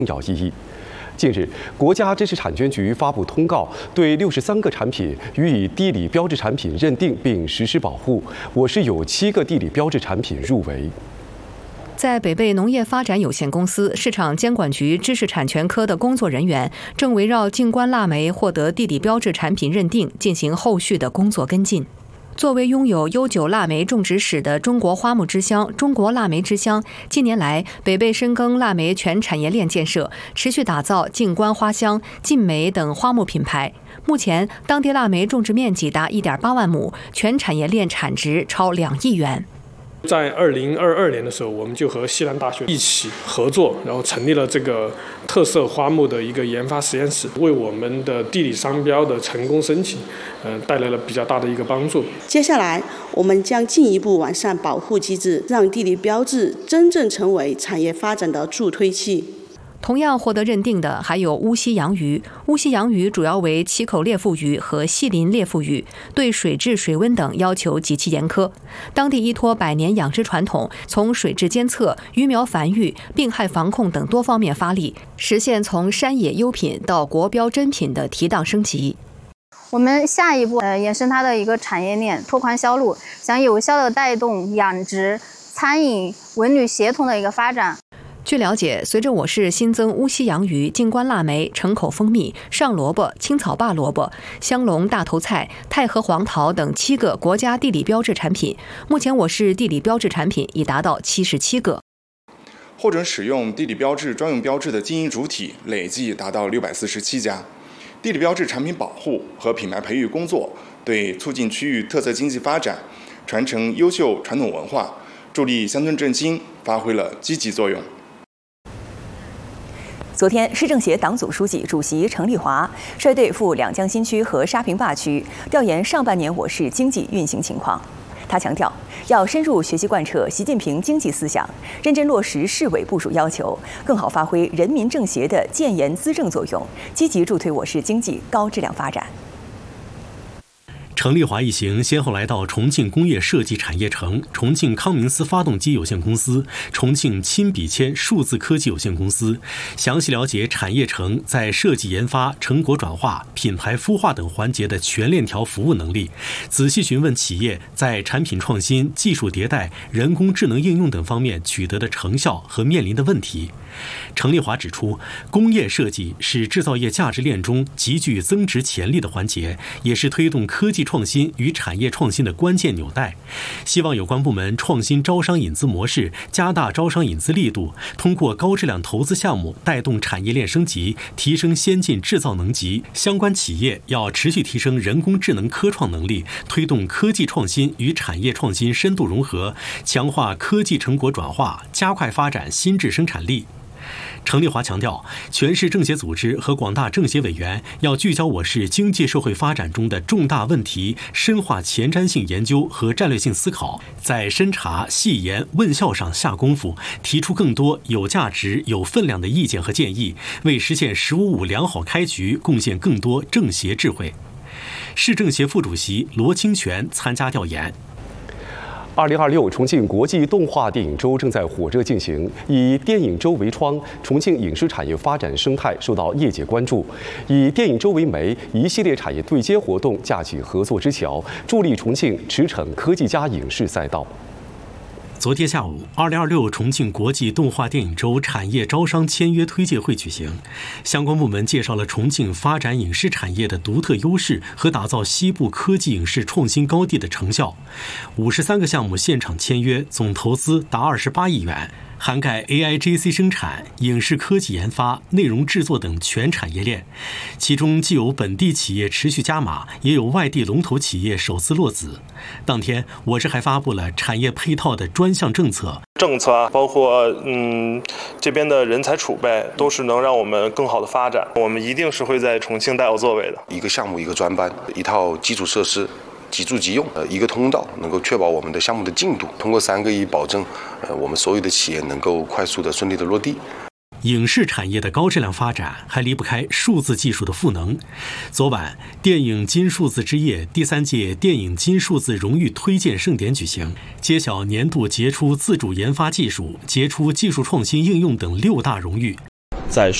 要意义。近日，国家知识产权局发布通告，对63个产品予以地理标志产品认定并实施保护。我市有7个地理标志产品入围。 在北碚农业发展有限公司市场监管局知识产权科的工作人员正围绕静观腊梅获得地理标志产品认定进行后续的工作跟进。作为拥有悠久腊梅种植史的中国花木之乡、中国腊梅之乡，近年来北碚深耕腊梅全产业链建设，持续打造静观花香、晋梅等花木品牌。目前，当地腊梅种植面积达1.8万亩，全产业链产值超2亿元。 在2022年的时候，我们就和西南大学一起合作，然后成立了这个特色花木的一个研发实验室，为我们的地理商标的成功申请，带来了比较大的一个帮助。 接下来，我们将进一步完善保护机制，让地理标志真正成为产业发展的助推器。 同样获得认定的还有乌溪洋鱼。乌溪洋鱼主要为七口裂腹鱼和细鳞裂腹鱼，对水质、水温等要求极其严苛。当地依托100年养殖传统，从水质监测、鱼苗繁育、病害防控等多方面发力，实现从山野优品到国标珍品的提档升级。 我们下一步延伸它的一个产业链，拓宽销路，想有效的带动养殖、餐饮、文旅协同的一个发展。 据了解，随着我市新增乌溪洋鱼、静观腊梅、城口蜂蜜、上萝卜、青草坝萝卜、香龙大头菜、太和黄桃等7个国家地理标志产品，目前我市地理标志产品已达到77个。 获准使用地理标志专用标志的经营主体累计达到647家。地理标志产品保护和品牌培育工作对促进区域特色经济发展、传承优秀传统文化、助力乡村振兴发挥了积极作用。 昨天，市政协党组书记、主席程立华率队赴两江新区和沙坪坝区调研上半年我市经济运行情况。他强调，要深入学习贯彻习近平经济思想，认真落实市委部署要求，更好发挥人民政协的建言资政作用，积极助推我市经济高质量发展。 程立华一行先后来到重庆工业设计产业城、重庆康明斯发动机有限公司、重庆亲笔签数字科技有限公司，详细了解产业城在设计研发、成果转化、品牌孵化等环节的全链条服务能力，仔细询问企业在产品创新、技术迭代、人工智能应用等方面取得的成效和面临的问题。程立华指出，工业设计是制造业价值链中极具增值潜力的环节，也是推动科技创新与产业创新的关键纽带。希望有关部门创新招商引资模式，加大招商引资力度，通过高质量投资项目带动产业链升级，提升先进制造能级。相关企业要持续提升人工智能科创能力，推动科技创新与产业创新深度融合，强化科技成果转化，加快发展新质生产力。程立华强调，全市政协组织和广大政协委员要聚焦我市经济社会发展中的重大问题，深化前瞻性研究和战略性思考，在深查、细研、问效上下功夫，提出更多有价值、有分量的意见和建议，为实现“十五五”良好开局贡献更多政协智慧。市政协副主席罗清泉参加调研。 2026重庆国际动画电影周正在火热进行，以电影周为窗，重庆影视产业发展生态受到业界关注。以电影周为媒，一系列产业对接活动架起合作之桥，助力重庆驰骋科技加影视赛道。 昨天下午，2026重庆国际动画电影周产业招商签约推介会举行，相关部门介绍了重庆发展影视产业的独特优势和打造西部科技影视创新高地的成效。53个项目现场签约，总投资达28亿元。涵盖 AIGC 生产、影视科技研发、内容制作等全产业链，其中既有本地企业持续加码，也有外地龙头企业首次落子。当天，我市还发布了产业配套的专项政策啊，包括这边的人才储备，都是能让我们更好的发展。我们一定是会在重庆大有作为的。 一个项目一个专班，一套基础设施。即注即用，一个通道能够确保我们的项目的进度。通过3个亿保证，我们所有的企业能够快速的顺利的落地。 影视产业的高质量发展还离不开数字技术的赋能。昨晚，电影金数字之夜第3届电影金数字荣誉推荐盛典举行，揭晓年度杰出自主研发技术、杰出技术创新应用等6大荣誉。 在